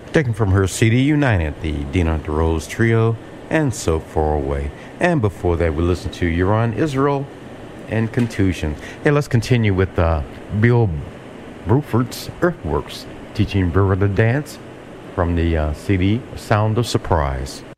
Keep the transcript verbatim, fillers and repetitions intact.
Taken from her C D United, the Dina DeRose Trio, and So Far Away. And before that, we listened to Euron Israel and Contusion. Hey, let's continue with uh, Bill Bruford's Earthworks, teaching Brewer to dance from the uh, C D Sound of Surprise.